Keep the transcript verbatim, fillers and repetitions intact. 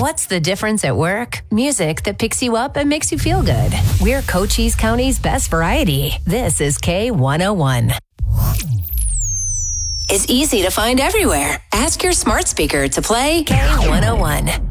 What's the difference at work? Music that picks you up and makes you feel good. We're Cochise County's best variety. This is K one oh one. It's easy to find everywhere. Ask your smart speaker to play K one oh one.